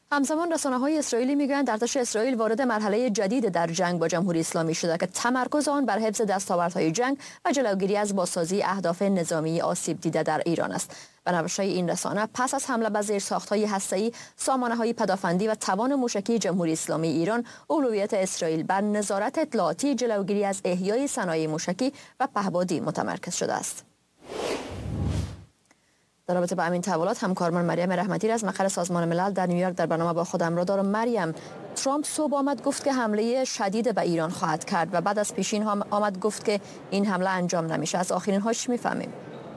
همزمان رسانه‌های اسرائیلی میگویند ارتش اسرائیل وارد مرحله جدید در جنگ با جمهوری اسلامی شده که تمرکز آن بر حفظ دستاوردهای جنگ و جلوگیری از بازسازی اهداف نظامی آسیب دیده در ایران است. به نوشته این رسانه پس از حمله به زیرساخت‌های هسته‌ای، سامانه‌های پدافندی و توان موشکی جمهوری اسلامی ایران، اولویت اسرائیل بر نظارت اطلاعاتی، جلوگیری از احیای صنایع موشکی و پهپادی متمرکز شده است. در رابطه با همین تحولات همکارمان مریم رحمتی از مقر سازمان ملل در نیویورک در برنامه با خودم را دارم. مریم، ترامپ صبح آمد گفت که حمله شدید به ایران خواهد کرد و بعد از پیشین هم آمد گفت که این حمله انجام نمیشه. از آخرین هاش میفهمیم؟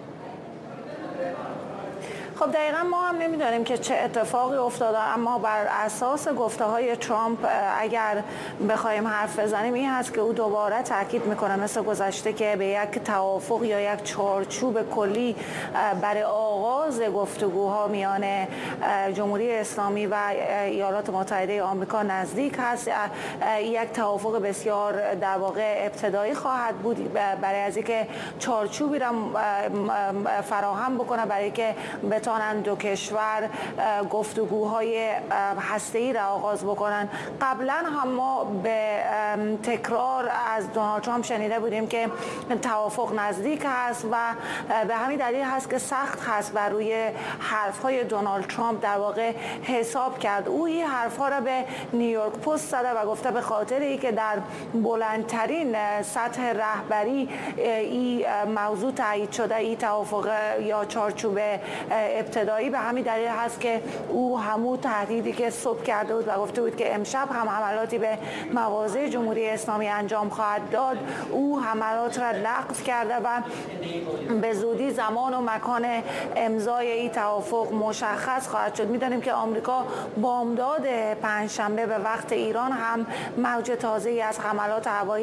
خب دقیقا ما هم نمیدانیم که چه اتفاقی افتاده، اما بر اساس گفته های ترامپ اگر بخوایم حرف بزنیم این هست که او دوباره تاکید میکنه مثل گذشته که به یک توافق یا یک چارچوب کلی برای آغاز گفتگوها میان جمهوری اسلامی و ایالات متحده آمریکا نزدیک هست. یک توافق بسیار در واقع ابتدایی خواهد بود برای از اینکه چارچوبی را فراهم بکنه برای که بتوانند دو کشور گفتگوهای هسته‌ای را آغاز بکنن. قبلا هم ما به تکرار از دونالد ترامپ شنیده بودیم که توافق نزدیک است و به همین دلیل هست که سخت هست بر روی حرفهای دونالد ترامپ در واقع حساب کرد. او این حرفها را به نیویورک پست زده و گفته به خاطر اینکه در بلندترین سطح رهبری این موضوع تایید شده، این توافق یا چارچوب ابتدایی، به همین دلیل هست که او همون تهدیدی که صبح کرده بود و گفته بود که امشب هم حملاتی به مواضع جمهوری اسلامی انجام خواهد داد، او حملات را لغو کرده و به زودی زمان و مکان امضای این توافق مشخص خواهد شد. می‌دانیم که آمریکا بامداد پنجشنبه به وقت ایران هم موج تازه‌ای از حملات هوایی